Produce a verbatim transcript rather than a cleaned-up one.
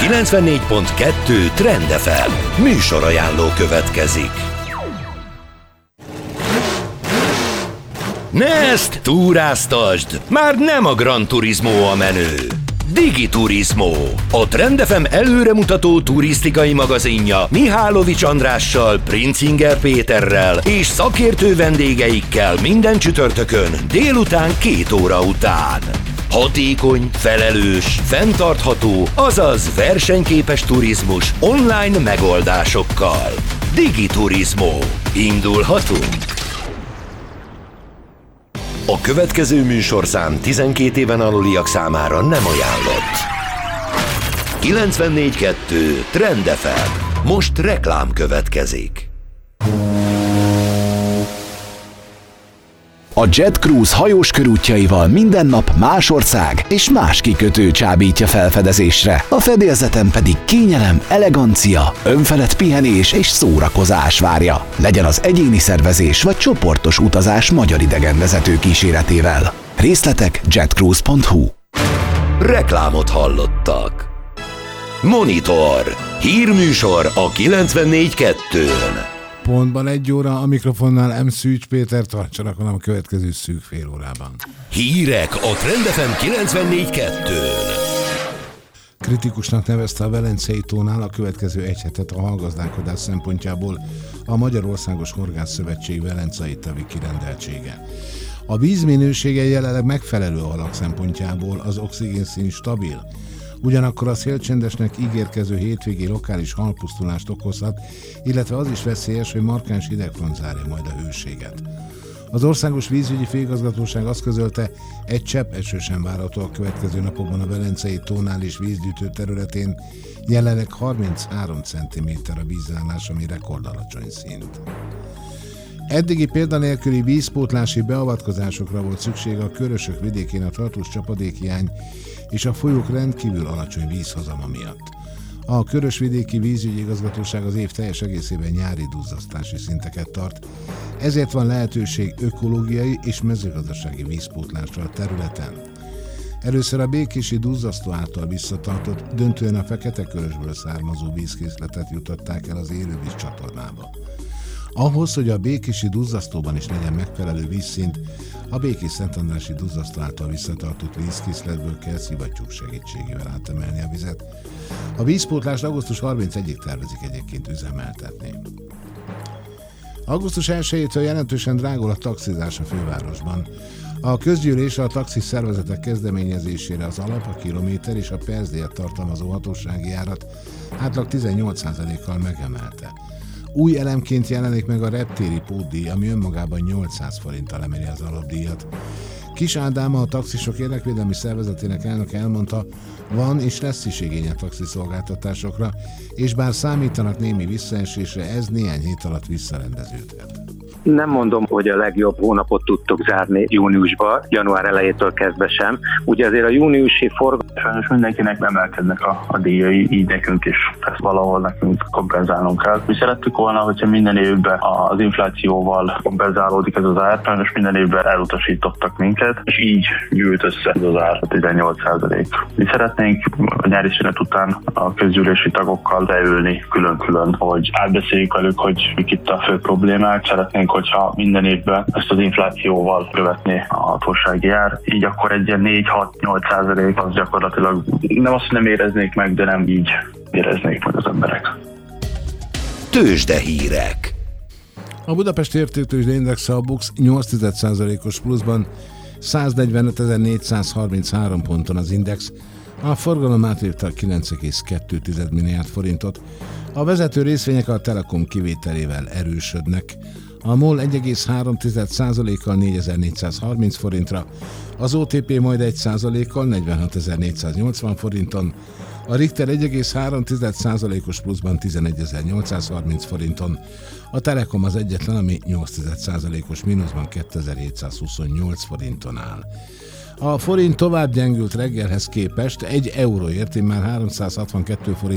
kilencvennégy pont kettő Trend ef em műsorajánló következik. Ne ezt túráztasd! Már nem a Gran Turismo a menő. Digiturismo, a Trend ef em előremutató turisztikai magazinja Mihálovics Andrással, Princinger Péterrel és szakértő vendégeikkel minden csütörtökön délután két óra után. Hatékony, felelős, fenntartható, azaz versenyképes turizmus online megoldásokkal. Digiturismo. Indulhatunk! A következő műsorszám tizenkét éven aluliak számára nem ajánlott. kilencvennégy pont kettő Trend ef em. Most reklám következik. A Jet Cruise hajós körútjaival minden nap más ország és más kikötő csábítja felfedezésre. A fedélzeten pedig kényelem, elegancia, önfelett pihenés és szórakozás várja. Legyen az egyéni szervezés vagy csoportos utazás magyar idegenvezető kíséretével. Részletek jetcruise pont hu. Reklámot hallottak. Monitor. Hírműsor a kilencvennégy kettőn. Pontban egy óra, a mikrofonnál M. Szűcs Péter, tartsanak velem a következő szűk fél órában. Hírek a Trend ef em kilencvennégy kettőn. Kritikusnak nevezte a Velencei tónál a következő egy hetet a halgazdálkodás szempontjából a Magyarországos Horgász Szövetség velencei tavi kirendeltsége. A víz minősége jelenleg megfelelő a halak szempontjából, az oxigénszint stabil. Ugyanakkor a szélcsendesnek ígérkező hétvégi lokális halpusztulást okozhat, illetve az is veszélyes, hogy markáns hidegfront zárja majd a hőséget. Az Országos Vízügyi Főigazgatóság azt közölte, egy csepp eső sem várható a következő napokban a Velencei tónál és vízgyűjtő területén, jelenleg harminchárom centiméter a vízállás, ami rekordalacsony szint. Eddigi példanélküli vízpótlási beavatkozásokra volt szükség a Körösök vidékén a tartós csapadékhiány és a folyók rendkívül alacsony vízhozama miatt. A Körösvidéki Vízügyi Igazgatóság az év teljes egészében nyári duzzasztási szinteket tart, ezért van lehetőség ökológiai és mezőgazdasági vízpótlásra a területen. Először a békési duzzasztó által visszatartott, döntően a Fekete-Körösből származó vízkészletet jutották el az élővíz csatornába. Ahhoz, hogy a békési duzzasztóban is legyen megfelelő vízszint, a Békés-Szentandrási duzzasztó által visszatartott vízkészletből kell szivattyúk segítségével átemelni a vizet. A vízpótlást augusztus harmincegyedikéig tervezik egyébként üzemeltetni. augusztus elsejétől jelentősen drágul a taxizás a fővárosban. A közgyűlés a taxis szervezetek kezdeményezésére az alap, a kilométer és a percdíjat tartalmazó hatósági árat átlag tizennyolc százalékkal megemelte. Új elemként jelenik meg a reptéri pótdíj, ami önmagában nyolcszáz forinttal emeli az alapdíjat. Kis Ádám, a taxisok érdekvédelmi szervezetének elnöke elmondta, van és lesz is igény a taxiszolgáltatásokra, és bár számítanak némi visszaesésre, ez néhány hét alatt visszarendeződhet. Nem mondom, hogy a legjobb hónapot tudtok zárni júniusba, január elejétől kezdve sem. Ugye azért a júniusi forgalom... Sajnos mindenkinek emelkednek a, a díjai, így nekünk is. Ezt valahol nekünk kompenzálnunk kell. Mi szerettük volna, hogyha minden évben az inflációval kompenzálódik ez az ár, sajnos minden évben elutasítottak minket, és így gyűlt össze ez az ár, a tizennyolc százalék. Mi szeretnénk a nyári szünet után a közgyűlési tagokkal leülni külön-külön, hogy átbeszéljük velük, hogy mik itt a fő problémák. Szeretnénk, hogyha minden évben ezt az inflációval követné a hatósági ár, így akkor egy ilyen négy-hat-nyolc százalék az gyakorlatilag nem azt nem éreznék meg, de nem így éreznék meg az emberek. Tőzsdehírek. A Budapesti Értéktőzsde Indexe a BUX nyolc egész egy százalékos pluszban száznegyvenötezer-négyszázharminchárom ponton az Index, a forgalom átlépte a kilenc egész kettő milliárd forintot, a vezető részvények a Telekom kivételével erősödnek, a MOL egy egész három százalékkal négyezer-négyszázharminc forintra, az o té pé majd egy százalékkal negyvenhatezer-négyszáznyolcvan forinton, a Richter egy egész három százalékos pluszban tizenegyezer-nyolcszázharminc forinton, a Telekom az egyetlen, ami nyolc százalékos mínuszban kétezer-hétszázhuszonnyolc forinton áll. A forint tovább gyengült reggelhez képest, egy euróért immár háromszázhatvankettő forint